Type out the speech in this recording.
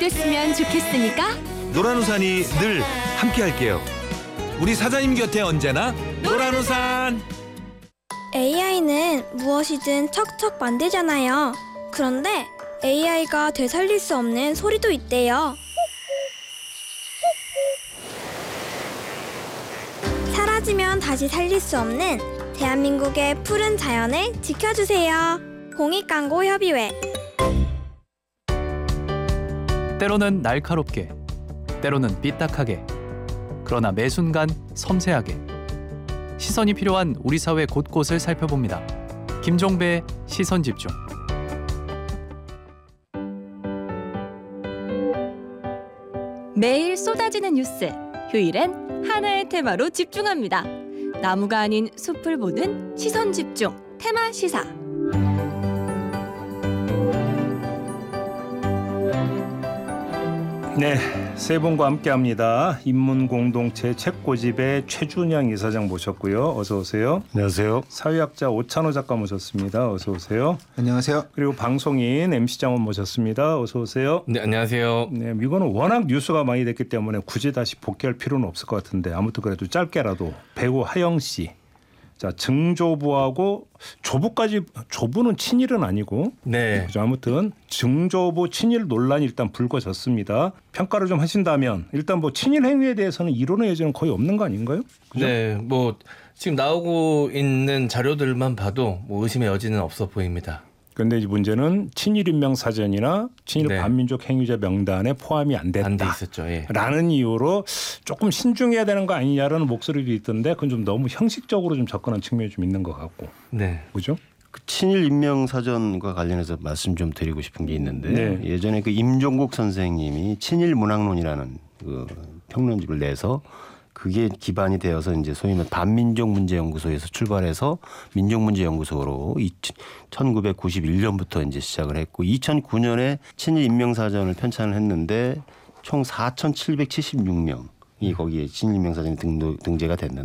됐으면 좋겠으니까 노란우산이 늘 함께할게요. 우리 사장님 곁에 언제나 노란우산. AI는 무엇이든 척척 만들잖아요. 그런데 AI가 되살릴 수 없는 소리도 있대요. 사라지면 다시 살릴 수 없는 대한민국의 푸른 자연을 지켜주세요. 공익광고협의회. 때로는 날카롭게, 때로는 삐딱하게, 그러나 매 순간 섬세하게 시선이 필요한 우리 사회 곳곳을 살펴봅니다. 김종배의 시선집중. 매일 쏟아지는 뉴스, 휴일엔 하나의 테마로 집중합니다. 나무가 아닌 숲을 보는 시선집중 테마 시사. 네, 세 분과 함께합니다. 인문공동체 책고집의 최준영 이사장 모셨고요. 어서 오세요. 안녕하세요. 사회학자 오찬호 작가 모셨습니다. 어서 오세요. 안녕하세요. 그리고 방송인 MC 장원 모셨습니다. 어서 오세요. 네, 안녕하세요. 네, 이거는 워낙 뉴스가 많이 됐기 때문에 굳이 다시 복귀할 필요는 없을 것 같은데 아무튼 그래도 짧게라도 배우 하영 씨. 자, 증조부하고 조부는 친일은 아니고 네. 그죠? 아무튼 증조부 친일 논란이 일단 불거졌습니다. 평가를 좀 하신다면 일단 뭐 친일 행위에 대해서는 이론의 여지는 거의 없는 거 아닌가요? 그죠? 네, 뭐 지금 나오고 있는 자료들만 봐도 뭐 의심의 여지는 없어 보입니다. 그런데 이 문제는 친일 인명 사전이나 친일 네. 반민족 행위자 명단에 포함이 안 됐다. 안 돼 있었죠. 예. 라는 이유로 조금 신중해야 되는 거 아니냐라는 목소리도 있던데 그건 좀 너무 형식적으로 좀 접근한 측면이 좀 있는 것 같고. 네. 그죠? 그 친일 인명사전과 관련해서 말씀 좀 드리고 싶은 게 있는데 네. 예전에 그 임종국 선생님이 친일 문학론이라는 그 평론집을 내서 그게 기반이 되어서 이제 소위 말해 반민족문제연구소에서 출발해서 민족문제연구소로 1991년부터 이제 시작을 했고 2009년에 친일 인명사전을 편찬을 했는데 총 4,776명이 거기에 친일 인명사전에 등재가 됐는데